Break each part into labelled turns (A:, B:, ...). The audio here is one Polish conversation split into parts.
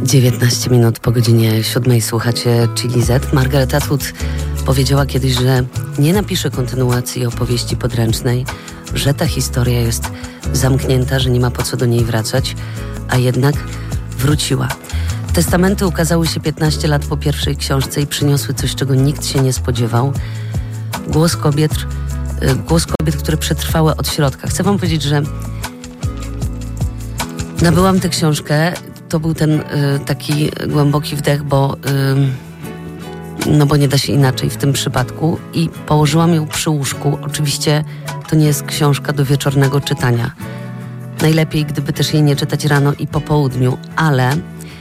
A: 19 minut po godzinie 7 słuchacie Chili Z. Margaret Atwood powiedziała kiedyś, że nie napisze kontynuacji opowieści podręcznej, że ta historia jest zamknięta, że nie ma po co do niej wracać, a jednak wróciła. Testamenty ukazały się 15 lat po pierwszej książce i przyniosły coś, czego nikt się nie spodziewał. Głos kobiet, które przetrwały od środka. Chcę wam powiedzieć, że nabyłam tę książkę. To był ten taki głęboki wdech, bo nie da się inaczej w tym przypadku, i położyłam ją przy łóżku. Oczywiście to nie jest książka do wieczornego czytania. Najlepiej, gdyby też jej nie czytać rano i po południu, ale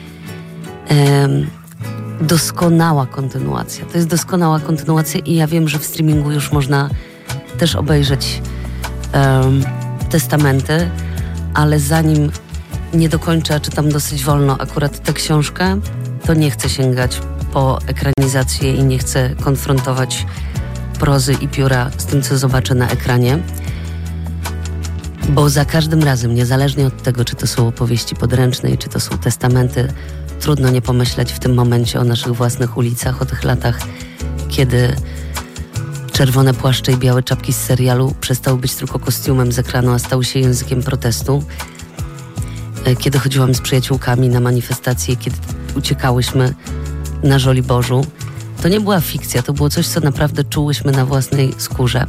A: doskonała kontynuacja. To jest doskonała kontynuacja i ja wiem, że w streamingu już można też obejrzeć testamenty, ale zanim nie dokończę, a czytam dosyć wolno akurat tę książkę, to nie chcę sięgać po ekranizację i nie chcę konfrontować prozy i pióra z tym, co zobaczę na ekranie, bo za każdym razem, niezależnie od tego, czy to są opowieści podręczne, czy to są testamenty, trudno nie pomyśleć w tym momencie o naszych własnych ulicach, o tych latach, kiedy czerwone płaszcze i białe czapki z serialu przestały być tylko kostiumem z ekranu, a stały się językiem protestu. Kiedy chodziłam z przyjaciółkami na manifestacje, kiedy uciekałyśmy na Żoliborzu. To nie była fikcja, to było coś, co naprawdę czułyśmy na własnej skórze.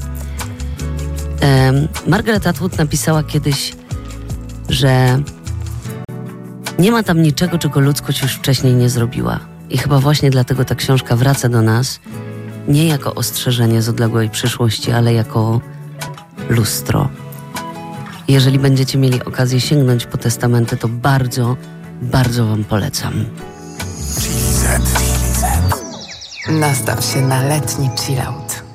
A: Margaret Atwood napisała kiedyś, że nie ma tam niczego, czego ludzkość już wcześniej nie zrobiła. I chyba właśnie dlatego ta książka wraca do nas, nie jako ostrzeżenie z odległej przyszłości, ale jako lustro. Jeżeli będziecie mieli okazję sięgnąć po testamenty, to bardzo, bardzo wam polecam.
B: Nastaw się na letni chillout.